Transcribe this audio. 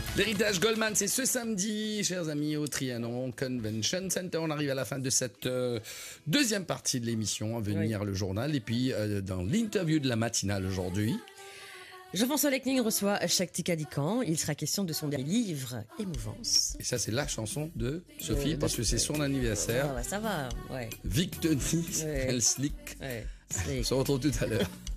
L'héritage Goldman, c'est ce samedi, chers amis, au Trianon Convention Center. On arrive à la fin de cette deuxième partie de l'émission, à venir le journal. Et puis, dans l'interview de la matinale aujourd'hui, Jean-François Lecning reçoit Shakti Kadikan. Il sera question de son dernier livre, Émouvance. et ça, c'est la chanson de Sophie, parce que c'est son anniversaire. Ah ouais, ça va, ouais. Vic Denis, Ouais. elle slick. Ouais. On se retrouve tout à l'heure.